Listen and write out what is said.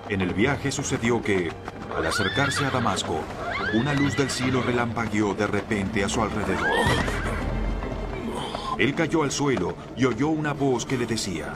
En el viaje sucedió que, al acercarse a Damasco, una luz del cielo relampagueó de repente a su alrededor. Él cayó al suelo y oyó una voz que le decía: